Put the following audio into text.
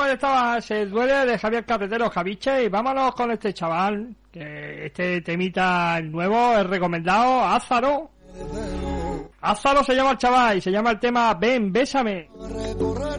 se duele de Javier Carretero, Javiche, y vámonos con este chaval, que este temita nuevo es recomendado, Ázaro. Ázaro se llama el chaval y se llama el tema Ven, bésame.